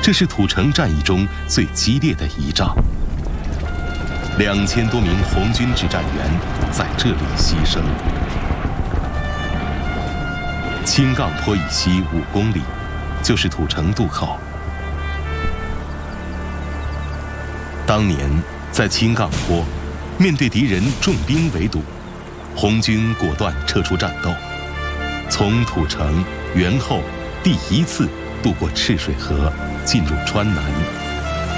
这是土城战役中最激烈的一仗，2000多名红军指战员在这里牺牲。青杠坡以西5公里，就是土城渡口。当年在青杠坡，面对敌人重兵围堵，红军果断撤出战斗，从土城、元后第一次渡过赤水河，进入川南。